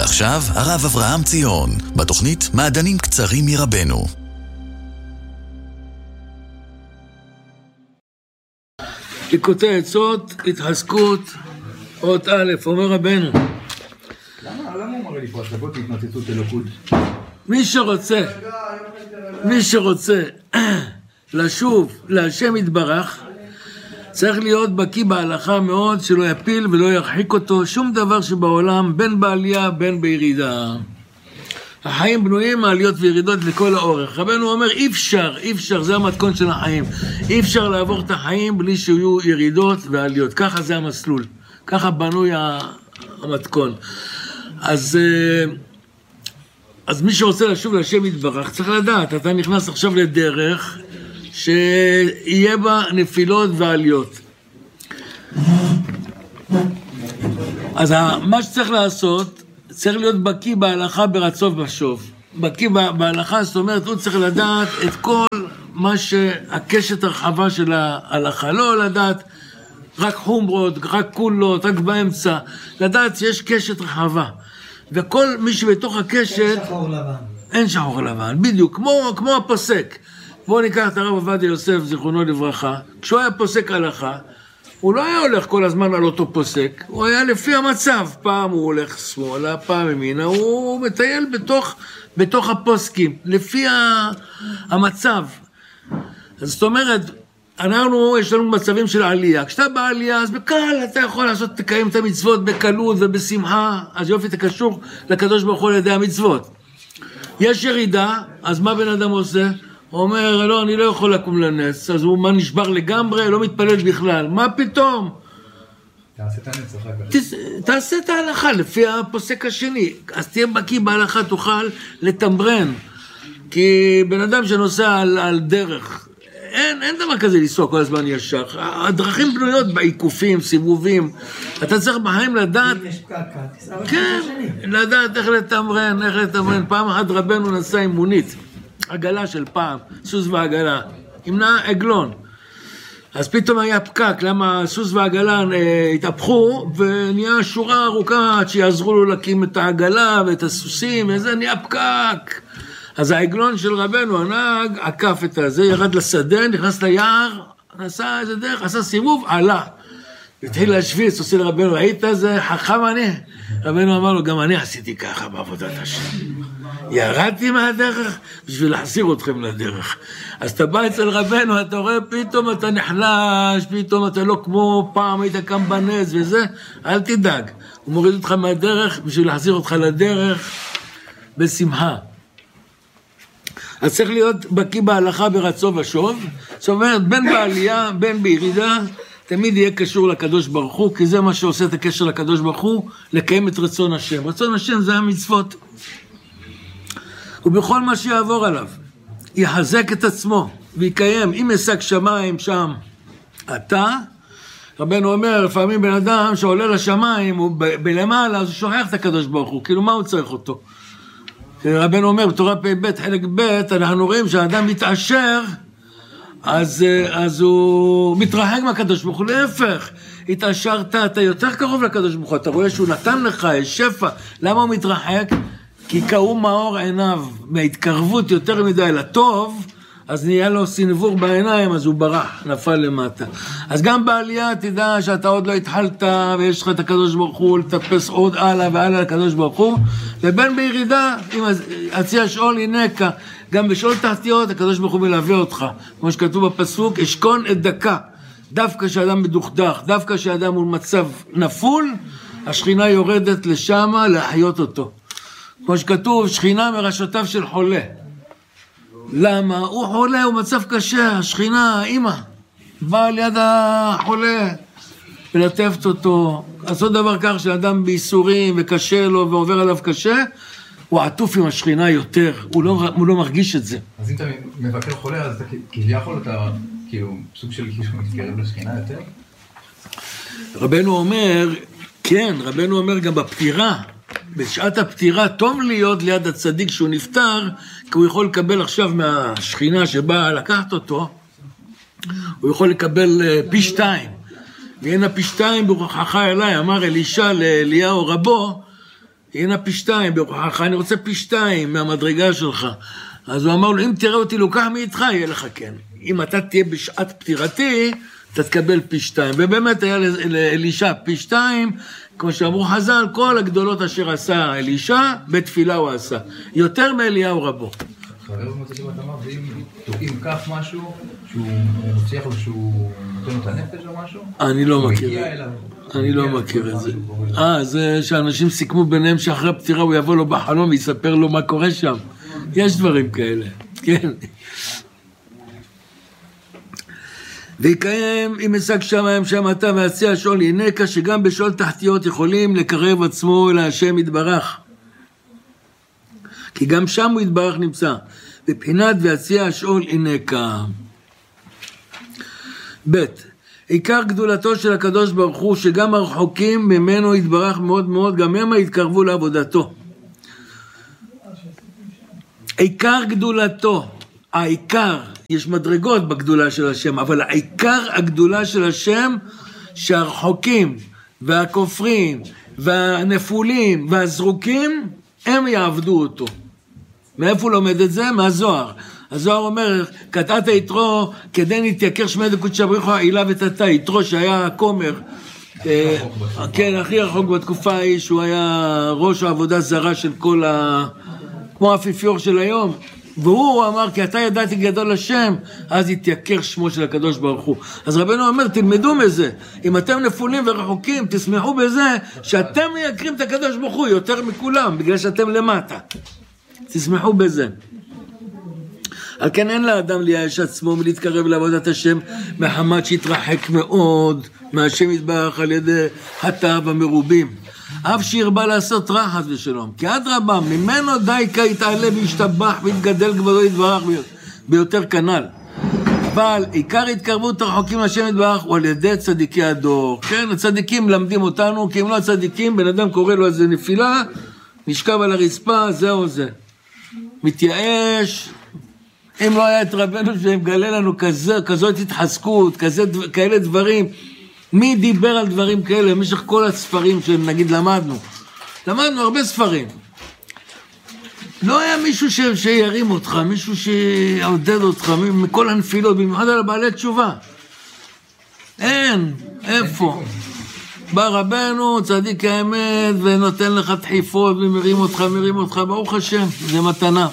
ועכשיו הרב אברהם ציון, בתוכנית מעדנים קצרים מרבנו. ליקוטי עצות, התחזקות, אות א', אומר רבנו. למה הוא מראה לי פה השגות התנתצות אלוקות? מי שרוצה לשוב להשם יתברך, צריך להיות בקיא בהלכה מאוד, שלא יפיל ולא ירחיק אותו שום דבר שבעולם, בין בעלייה בין בירידה. החיים בנויים מעליות וירידות לכל האורך. רבנו אומר אי אפשר, זה המתכון של החיים. אי אפשר לעבור את החיים בלי שיהיו ירידות ועליות. ככה זה המסלול. ככה בנוי המתכון. אז מי שרוצה לשוב להשם יתברך, צריך לדעת, אתה נכנס עכשיו לדרך שיהיה בה נפילות ועליות. אז מה שצריך לעשות, צריך להיות בקיא בהלכה ברצוף בשוב. בקיא בהלכה, זאת אומרת, הוא צריך לדעת את כל מה שהקשת הרחבה של ההלכה. לא לדעת רק חומרות, רק קולות, רק באמצע. לדעת שיש קשת רחבה. וכל מי שבתוך הקשת... אין שחור לבן. אין שחור לבן, בדיוק. כמו הפוסק. בואו ניקח את הרב עובדיה יוסף, זיכרונו לברכה. כשהוא היה פוסק הלכה, הוא לא היה הולך כל הזמן על אותו פוסק, הוא היה לפי המצב, פעם הוא הולך שמאלה, פעם ימינה, הוא מטייל בתוך הפוסקים, לפי המצב. אז זאת אומרת, יש לנו מצבים של עלייה, כשאתה בעלייה, אז בקל אתה יכול תקיים את המצוות בקלות ובשמחה, אז יופי תקשור לקדוש ברוך הוא על ידי המצוות. יש ירידה, אז מה בן אדם עושה? הוא אומר, לא, אני לא יכול לקום לנס, אז הוא נשבר לגמרי, לא מתפלל בכלל. מה פתאום? תעשה את הנץ אחר כך. תעשה את ההלכה לפי הפוסק השני. אז תהיה בקיא בהלכה, תוכל לתמברן. כי בן אדם שנוסע על דרך, אין דבר כזה לנסוע כל הזמן ישר. הדרכים בנויות בעיקופים, סיבובים. אתה צריך בחיים לדעת... כן, לדעת איך לתמרן. פעם אחת רבנו נסע עם מונית. עגלה של פעם, סוס ועגלה, ימנע עגלון. אז פתאום היה פקק, למה סוס ועגלה התהפכו, ונהיה שורה ארוכה עד שיעזרו לו להקים את העגלה ואת הסוסים, וזה נהיה פקק. אז העגלון של רבנו, הנהג, עקף את זה, ירד לשדה, נכנס ליער, נסע איזה דרך, עשה סיבוב, עלה. התחיל להשוויץ, עושה לרבנו, ראית זה חכם אני? רבנו אמר לו, גם אני עשיתי ככה בעבודת השם. ירדתי מהדרך בשביל להחזיר אתכם לדרך. אז אתה בא אצל רבנו, אתה רואה פתאום אתה נחלש, פתאום אתה לא כמו פעם, היית קם בנס וזה, אל תדאג. הוא מוריד אותך מהדרך בשביל להחזיר אותך לדרך בשמחה. אז צריך להיות בקיא בהלכה ברצו ושוב, זאת אומרת, בין בעלייה, בין בירידה, תמיד יהיה קשור לקדוש ברוך הוא, כי זה מה שעושה את הקשר לקדוש ברוך הוא, לקיים את רצון השם. רצון השם זה המצוות. ובכל מה שיעבור עליו, יחזק את עצמו, ויקיים, אם ישג שמיים שם, רבנו אומר, לפעמים בן אדם שעולה לשמיים, הוא בלמעלה, אז הוא שוכח את הקדוש ברוך הוא, כאילו מה הוא צריך אותו? רבנו אומר, בתורה פ"ב, חלק ב', אנחנו רואים שהאדם מתעשר, אז הוא מתרחק מהקדוש ברוך הוא, להפך, התעשרת, אתה יותר קרוב לקדוש ברוך הוא, אתה רואה שהוא נתן לך, יש שפע, למה הוא מתרחק? כי קאום מאור עיניו, מההתקרבות יותר מדי לטוב, אז נהיה לו סנבור בעיניים, אז הוא ברח, נפל למטה. אז גם בעלייה תדע שאתה עוד לא התחלת, ויש לך את הקדוש ברוך הוא, לטפס עוד הלאה והלאה לקדוש ברוך הוא, ובין בירידה, אם הציע שאול ינקה, גם בשאול תחתיות, הקדוש ברוך הוא מלווה אותך. כמו שכתוב בפסוק, אשכון את דקה, דווקא שאדם מדוכדך, דווקא שאדם הוא מצב נפול, השכינה יורדת לשם להחיות אותו. כמו שכתוב, שכינה מראשותיו של חולה. למה? הוא חולה, הוא מצב קשה, השכינה, אמא, באה ליד החולה, ולטפת אותו. לעשות דבר כך שאדם בייסורים וקשה לו ועובר עליו קשה, הוא עטוף עם השכינה יותר, הוא לא מרגיש את זה. אז אם אתה מבקר חולה, אז כביכול אתה כאילו סוג של מתקרב לשכינה יותר? רבנו אומר, כן, רבנו אומר גם בפטירה, בשעת הפטירה טוב להיות ליד הצדיק שהוא נפטר, כי הוא יכול לקבל עכשיו מהשכינה שבאה לקחת אותו, הוא יכול לקבל פי 2, והנה פי 2 ברוחך אליי, אמר אלישע לאליהו רבו, הנה פי 2, ברוחך, אני רוצה פי 2 מהמדרגה שלך. אז הוא אמר לו, אם תראה אותי לוקח מאיתך, יהיה לך כן. אם אתה תהיה בשעת פטירתי, אתה תקבל פי 2. ובאמת היה לאלישע פי 2, כמו שאמרו חז"ל, כל הגדולות אשר עשה אלישע, בתפילה הוא עשה. יותר מאליהו רבו. חבר מוצאים אתה אמר, ואם תוקעים כך משהו, שהוא מצליח לו שהוא נותן לו את הנפש או משהו? אני לא מכיר. אני לא מכיר את זה. זה שאנשים סיכמו ביניהם שאחרי הפטירה הוא יבוא לו בחלום ויספר לו מה קורה שם. יש דברים כאלה, כן. ויקיים אם השג שמיים שמעת והציע שאול, הנה שגם בשאול תחתיות יכולים לקרב עצמו אל השם יתברך. כי גם שם הוא יתברך נמצא. בבחינת והציע שאול הנה. ב' עיקר גדולתו של הקדוש ברוך הוא שגם הרחוקים ממנו יתברך מאוד מאוד, גם הם יתקרבו לעבודתו. עיקר גדולתו, העיקר, יש מדרגות בגדולה של השם, אבל העיקר הגדולה של השם שהרחוקים והכופרים והנפולים והזרוקים הם יעבדו אותו. מאיפה הוא לומד את זה? מהזוהר. הזוהר אומר, קטעת יתרו כדי נתייקר שמי דקודשא בריך הוא העילה ותתה. יתרו שהיה הכומר, כן, הכי רחוק בתקופה ההיא, שהוא היה ראש העבודה זרה של כל כמו האפיפיור של היום. והוא אמר, כי אתה ידעתי גדול השם, אז יתייקר שמו של הקדוש ברוך הוא. אז רבנו אומר, תלמדו מזה. אם אתם נפולים ורחוקים, תשמחו בזה שאתם מייקרים את הקדוש ברוך הוא יותר מכולם, בגלל שאתם למטה. תשמחו בזה. על כן אין לאדם לייאש עצמו מלהתקרב לעבודת השם, מחמת שהתרחק מאוד מהשם יתברך על ידי חטאיו המרובים. אף שירבה לעשות רע חס ושלום. כי אדרבה, ממנו דייקה יתעלה וישתבח ויתגדל כבודו יתברך ביותר כנ"ל. אבל עיקר התקרבות הרחוקים לשם יתברך הוא על ידי צדיקי הדור. כן, הצדיקים למדים אותנו, כי אם לא הצדיקים, בן אדם קורא לו איזה נפילה, נשכב על הרצפה, זהו זה. מתייאש. אם לא היה את רבנו שמגלה לנו כזאת התחזקות, כאלה דברים, מי דיבר על דברים כאלה במשך כל הספרים שנגיד למדנו הרבה ספרים. לא היה מישהו שירים אותך, מישהו שיעודד אותך מכל הנפילות, במיוחד על בעלי תשובה. אין, איפה? בא רבנו, צדיק האמת, ונותן לך דחיפות ומרים אותך, ברוך השם, זה מתנה.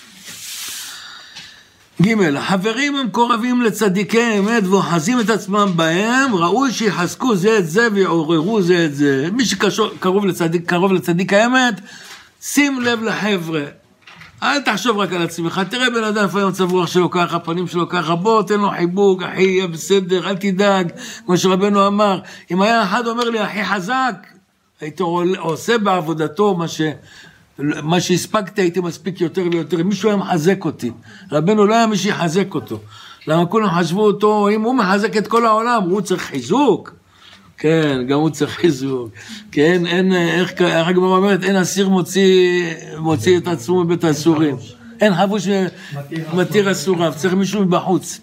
ג' החברים המקורבים לצדיקי האמת ואוחזים את עצמם בהם, ראוי שיחזקו זה את זה ויעוררו זה את זה. מי שקרוב לצדיק האמת, שים לב לחבר'ה. אל תחשוב רק על עצמך, תראה בן אדם לפעמים מצב רוח שלו ככה, הפנים שלו ככה, בוא תן לו חיבוק, אחי יהיה בסדר, אל תדאג. כמו שרבנו אמר, אם היה אחד אומר לי אחי חזק, הייתי עושה בעבודתו מה שהספקתי, הייתי מספיק יותר ויותר. מישהו היה מחזק אותי. רבנו לא היה מי שיחזק אותו. למה כולם חשבו אותו, אם הוא מחזק את כל העולם, הוא צריך חיזוק. כן, גם הוא צריך חיזוק. כן, איך הגמרא אומרת, אין אסיר מוציא את עצמו מבית האסורים. אין חבוש מתיר אסוריו, צריך מישהו מבחוץ.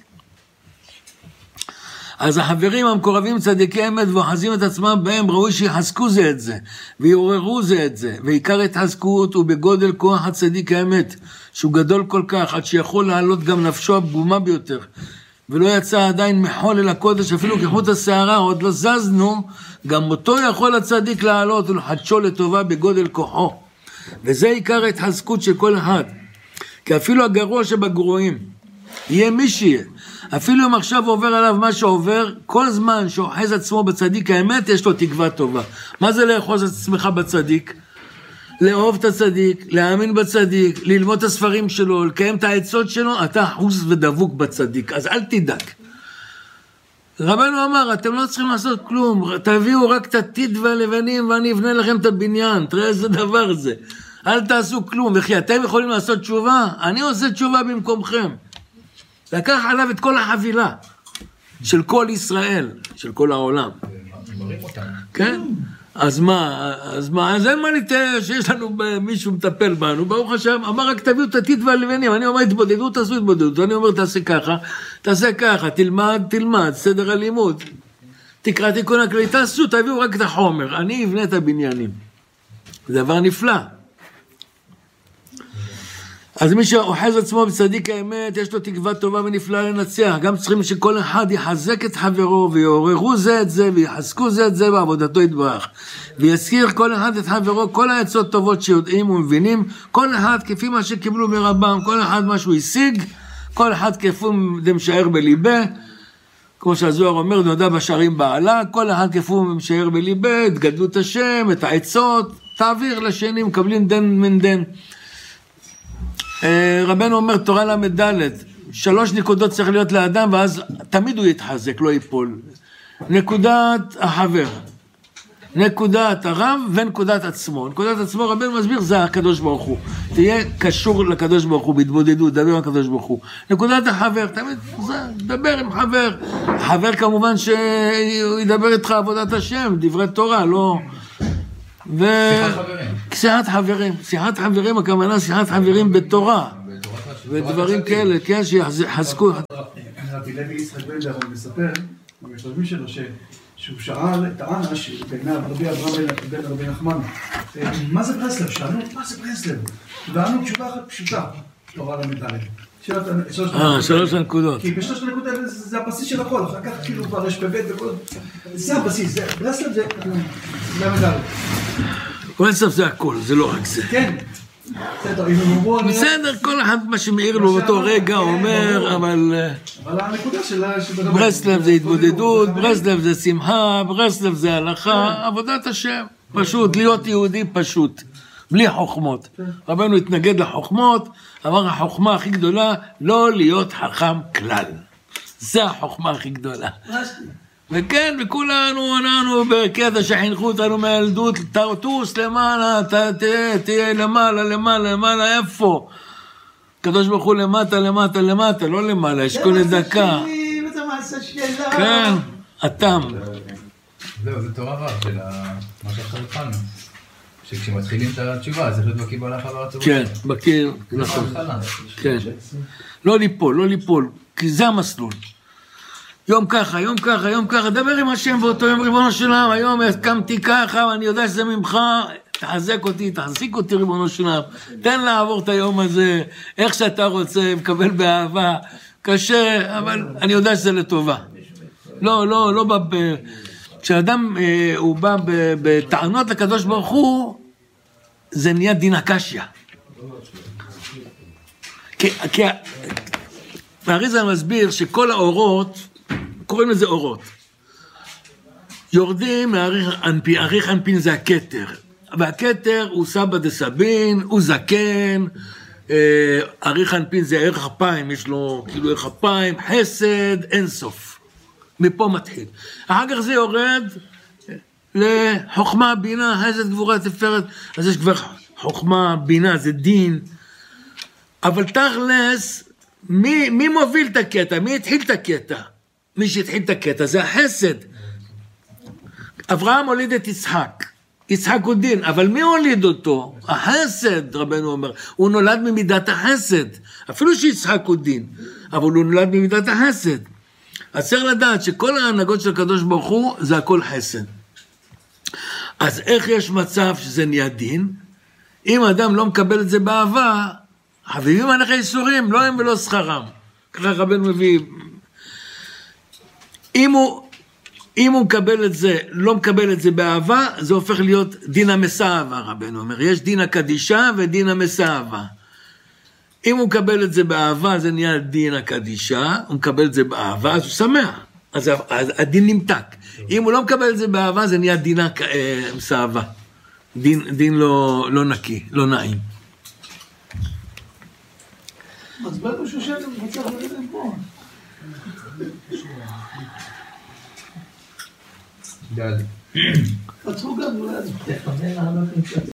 אז החברים המקורבים צדיקי אמת ואוחזים את עצמם בהם, ראוי שיחזקו זה את זה, ויעוררו זה את זה, ועיקר התחזקות הוא בגודל כוח הצדיק האמת, שהוא גדול כל כך, עד שיכול לעלות גם נפשו הפגומה ביותר, ולא יצא עדיין מחול אל הקודש, אפילו כחוט השערה, עוד לא זזנו, גם אותו יכול הצדיק לעלות ולחדשו לטובה בגודל כוחו, וזה עיקר התחזקות של כל אחד, כי אפילו הגרוע שבגרועים, יהיה מי שיהיה, אפילו אם עכשיו עובר עליו מה שעובר, כל זמן שאוחז עצמו בצדיק האמת, יש לו תקווה טובה. מה זה לאחוז את עצמך בצדיק? לאהוב את הצדיק, להאמין בצדיק, ללמוד את הספרים שלו, לקיים את העצות שלו, אתה אחוז ודבוק בצדיק, אז אל תדאג. רבנו אמר, אתם לא צריכים לעשות כלום, תביאו רק את הטיט והלבנים ואני אבנה לכם את הבניין, תראה איזה דבר זה. אל תעשו כלום, וכי אתם יכולים לעשות תשובה? אני עושה תשובה במקומכם. לקח עליו את כל החבילה של כל ישראל, של כל העולם. כן? אז אין מה לתאר שיש לנו מישהו מטפל בנו, ברוך השם, אמר רק תביאו את הטיט והלבנים, אני אומר התבודדות, תעשו התבודדות, אני אומר תעשה ככה, תלמד, סדר הלימוד, תקרא תיקון הכלי, תעשו, תביאו רק את החומר, אני אבנה את הבניינים. זה דבר נפלא. אז מי שאוחז עצמו בצדיק האמת, יש לו תקווה טובה ונפלאה לנצח. גם צריכים שכל אחד יחזק את חברו, ויעוררו זה את זה, ויחזקו זה את זה בעבודתו יתברך. ויזכיר כל אחד את חברו, כל העצות טובות שיודעים ומבינים, כל אחד כפי מה שקיבלו מרבם, כל אחד מה שהוא השיג, כל אחד כפי משער בליבה, כמו שהזוהר אומר, נודע בשערים בעלה, כל אחד כפי משער בליבה, את גדלות השם, את העצות, תעביר לשני, מקבלים דן מן דן. רבנו אומר, תורה למד 3 נקודות צריך להיות לאדם, ואז תמיד הוא יתחזק, לא ייפול. נקודת החבר, נקודת הרב ונקודת עצמו. נקודת עצמו, רבנו מסביר, זה הקדוש ברוך הוא. תהיה קשור לקדוש ברוך הוא, בהתבודדות, דבר עם הקדוש ברוך הוא. נקודת החבר, תמיד, דבר עם חבר. חבר כמובן שהוא ידבר איתך עבודת השם, דברי תורה, לא... שיחת חברים. שיחת חברים, הכוונה שיחת חברים בתורה. ודברים כאלה, כן, שיחזקו. רבי לוי יצחק בלדר, הוא מספר, במשתלבים שלו, שהוא שאל את האנש, בין רבי אברהם בן רבי נחמן, מה זה ברסלב? שאלו, מה זה ברסלב? וענו תשובה אחת פשוטה, תורה למד. 3 נקודות. כי ב3 נקודות זה הבסיס של הכל, אחר כך כאילו כבר יש בבית וכל... זה הבסיס, ברסלב זה למד. ברסלב זה הכל, זה לא רק זה. כן. בסדר, כל אחד מה שמעיר לו באותו רגע אומר, אבל הנקודה של... ברסלב זה התבודדות, ברסלב זה שמחה, ברסלב זה הלכה, עבודת השם, פשוט, להיות יהודי פשוט, בלי חוכמות. רבנו התנגד לחוכמות, אמר החוכמה הכי גדולה, לא להיות חכם כלל. זה החוכמה הכי גדולה. וכן, וכולנו, אנחנו בקטע שחינכו אותנו מהילדות, תרוטוס למעלה, תהיה למעלה, איפה? הקדוש ברוך הוא למטה, לא למעלה, יש כל דקה. כן, אתם. זהו, זה תורה רב של מה שעכשיו התחלנו. שכשמתחילים את התשובה, זה להיות בקיא בהלכה והרצון. כן, בקיא, נכון. כן. לא ליפול, כי זה המסלול. יום ככה, דבר עם השם באותו יום ריבונו של עולם, היום קמתי ככה, ואני יודע שזה ממך, תחזק אותי, תחזיק אותי ריבונו של עולם, תן לעבור את היום הזה, איך שאתה רוצה, מקבל באהבה, קשה, אבל אני יודע שזה לטובה. לא בא כשאדם הוא בא בטענות לקדוש ברוך הוא, זה נהיה דין הקשיא. כי האריז"ל מסביר שכל האורות, קוראים לזה אורות, יורדים מאריך אנפין, זה הכתר, והכתר הוא סבא דסבין, הוא זקן, אריך אנפין זה ערך אפיים, יש לו כאילו ערך אפיים, חסד, אין סוף, מפה מתחיל. אחר כך זה יורד לחוכמה, בינה, חסד, גבורה, תפארת, אז יש כבר חוכמה, בינה, זה דין, אבל תכלס, מי מוביל את הקטע? מי התחיל את הקטע? מי שהתחיל את הקטע זה החסד. אברהם הוליד את יצחק הוא דין, אבל מי הוליד אותו? החסד, רבנו אומר. הוא נולד ממידת החסד, אפילו שיצחק הוא דין, אבל הוא נולד ממידת החסד. אז צריך לדעת שכל ההנהגות של הקדוש ברוך הוא זה הכל חסד. אז איך יש מצב שזה נהיה דין? אם האדם לא מקבל את זה באהבה, חביבים עליך איסורים, לא הם ולא שכרם. ככה רבנו מביא. אם הוא מקבל את זה, לא מקבל את זה באהבה, זה הופך להיות דין המסאהבה, רבנו אומר. יש דין הקדישה ודין המסאהבה. אם הוא מקבל את זה באהבה, זה נהיה דין הקדישה, הוא מקבל את זה באהבה, אז הוא שמח. אז הדין נמתק. אם הוא לא מקבל את זה באהבה, זה נהיה דין המסאהבה. דין לא נקי, לא נעים. אז בנו שושן מצליח לרדת פה. דל. עצרו גם, אולי.